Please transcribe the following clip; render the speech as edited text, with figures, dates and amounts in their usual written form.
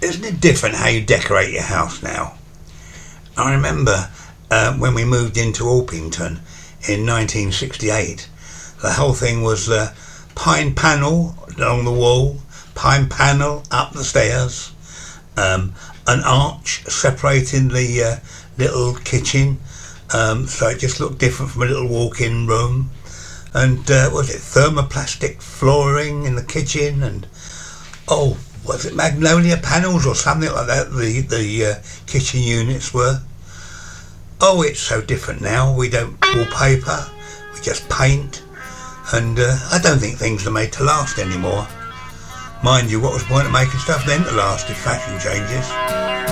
Isn't it different how you decorate your house now? I remember when we moved into Orpington in 1968, the whole thing was pine panel along the wall, pine panel up the stairs, an arch separating the little kitchen, so it just looked different from a little walk-in room, and was it thermoplastic flooring in the kitchen, and was it magnolia panels or something like that the kitchen units were? Oh, it's so different now. We don't wallpaper, we just paint, and I don't think things are made to last anymore. Mind you, what was the point of making stuff then to last if fashion changes?